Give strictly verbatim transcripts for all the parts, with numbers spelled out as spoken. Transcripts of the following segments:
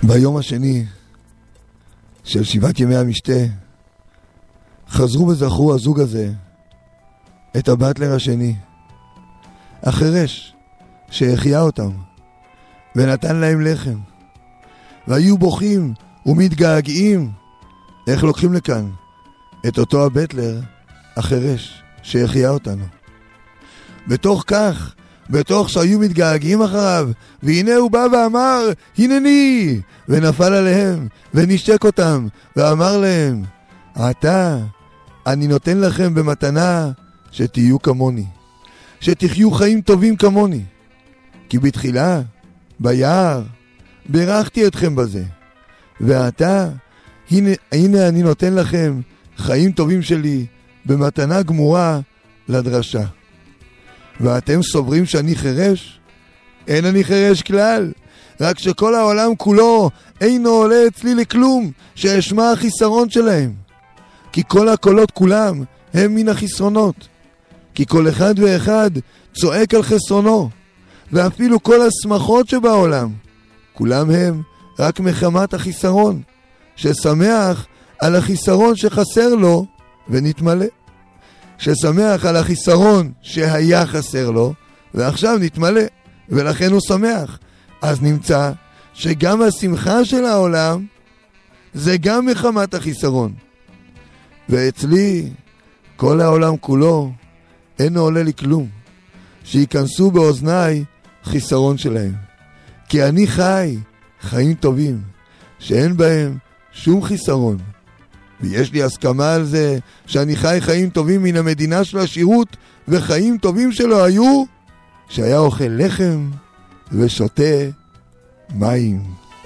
ביום השני של שבעת ימי המשתה חזרו וזכרו הזוג הזה את הבטלר השני, החרש שהחיה אותם ונתן להם לחם, והיו בוכים ומתגעגעים איך לוקחים לכאן את אותו הבטלר החרש שהחיה אותנו. בתוך כך, בתוך שהיו מתגעגעים אחריו, והנה הוא בא ואמר הנני, ונפל עליהם ונשק אותם ואמר להם, עתה אני נותן לכם במתנה שתהיו כמוני, שתחיו חיים טובים כמוני, כי בתחילה ביער בירכתי אתכם בזה, ועתה הנה, הנה אני נותן לכם חיים טובים שלי במתנה גמורה לדרשה. ואתם סוברים שאני חרש? אין אני חרש כלל, רק שכל העולם כולו אינו עולה אצלי לכלום שאשמע החיסרון שלהם, כי כל הקולות כולם הם מן החסרונות, כי כל אחד ואחד צועק על חסרונו, ואפילו כל השמחות שבעולם כולם הם רק מחמת החיסרון, ששמח על החיסרון שחסר לו ונתמלא, ששמח על החיסרון שהיה חסר לו ועכשיו נתמלא, ולכן הוא שמח. אז נמצא שגם השמחה של העולם זה גם מחמת החיסרון, ואצלי כל העולם כולו אינו עולה לי כלום שיכנסו באוזניי חיסרון שלהם, כי אני חי חיים טובים שאין בהם שום חיסרון, ויש לי הסכמה על זה שאני חי חיים טובים מן המדינה של השירות, וחיים טובים שלו היו שהיה אוכל לחם ושותה מים.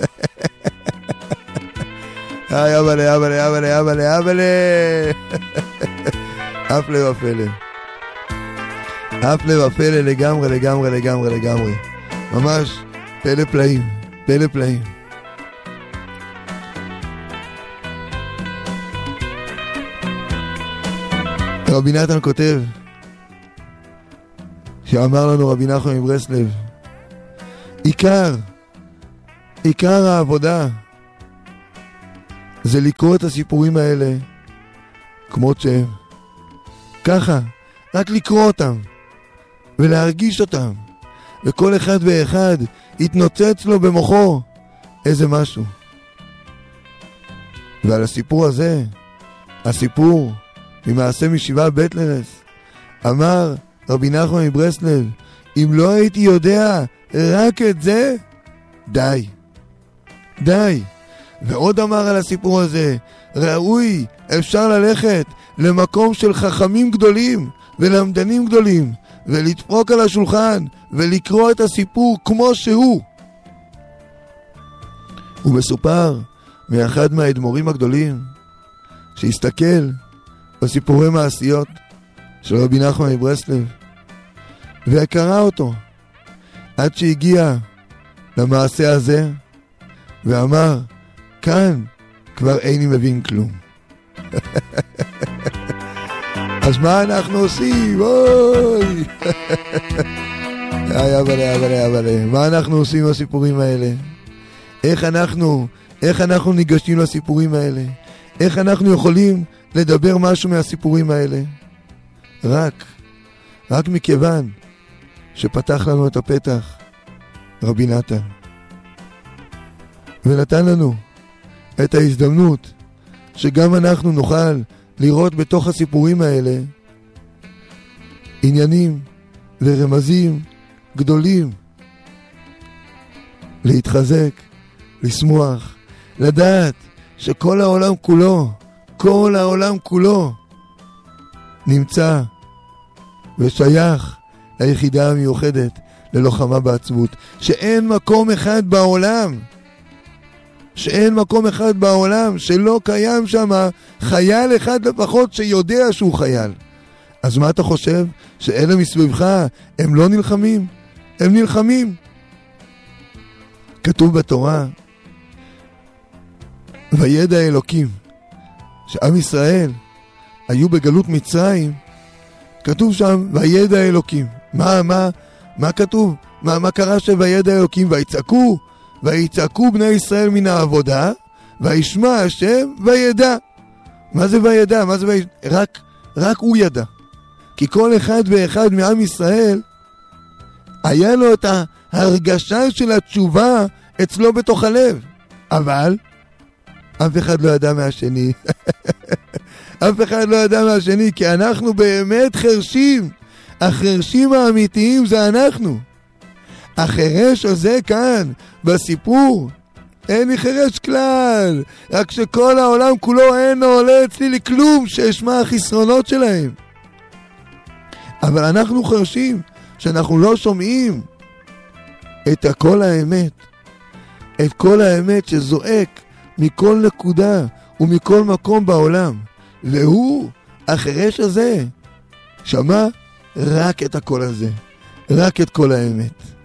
היי אבלה אבלה אבלה אבלה אבלה אפלה ופלה אפלה ופלה לגמרי לגמרי לגמרי לגמרי, ממש פלא פלאים פלא פלאים. רבי נתן כותב, שאמר לנו רבי נחמן מברסלב, עיקר, עיקר העבודה זה לקרוא את הסיפורים האלה כמות שהם. ככה, רק לקרוא אותם ולהרגיש אותם, וכל אחד ואחד יתנוצץ לו במוחו איזה משהו. ועל הסיפור הזה, הסיפור ממעשה משבעה בטלרס, אמר רבי נחמן מברסלב, אם לא הייתי יודע רק את זה, די, די. ועוד אמר על הסיפור הזה, ראוי, אפשר ללכת למקום של חכמים גדולים ולמדנים גדולים, ולדפוק על השולחן ולקרוא את הסיפור כמו שהוא. הוא מסופר מאחד מהאדמו"רים הגדולים שהסתכל בסיפורי מעשיות של רבי נחמן מברסלב וקרא אותו עד שהגיע למעשה הזה ואמר, כאן כבר איני מבין כלום. אז מה אנחנו עושים? אוי! איי, אבל, אבל, אבל, מה אנחנו עושים עם הסיפורים האלה? איך אנחנו, איך אנחנו ניגשים לסיפורים האלה? איך אנחנו יכולים לדבר משהו מהסיפורים האלה? רק, רק מכיוון שפתח לנו את הפתח רבי נתן, ונתן לנו את ההזדמנות שגם אנחנו נוכל לראות בתוך הסיפורים האלה עניינים ורמזים גדולים, להתחזק, לשמוח, לדעת שכל העולם כולו, כל העולם כולו נמצא ושייך ליחידה המיוחדת ללוחמה בעצבות, שאין מקום אחד בעולם שאין מקום אחד בעולם שלא קיים שם חייל אחד לפחות שיודע שהוא חייל. אז מה אתה חושב? שאלה מסביבך הם לא נלחמים? הם נלחמים. כתוב בתורה, וידע אלוקים, שעם ישראל היו בגלות מצרים, כתוב שם וידע אלוקים. מה, מה, מה כתוב? מה, מה קרה שוידע אלוקים? ויצעקו ויצעקו בני ישראל מן העבודה, וישמע השם וידע. מה זה וידע? מה זה וידע? רק, רק הוא ידע. כי כל אחד ואחד מעם ישראל, היה לו את ההרגשה של התשובה אצלו בתוך הלב. אבל, אף אחד לא ידע מהשני. אף אחד לא ידע מהשני, כי אנחנו באמת חרשים. החרשים האמיתיים זה אנחנו. החרש הזה כאן, בסיפור, אין לי חרש כלל. רק שכל העולם כולו אין עולה אצלי לכלום, שאשמע החסרונות שלהם. אבל אנחנו חרשים, שאנחנו לא שומעים את כל האמת. את כל האמת שזועק מכל נקודה ומכל מקום בעולם. והוא, החרש הזה, שמע רק את הקול הזה. רק את כל האמת.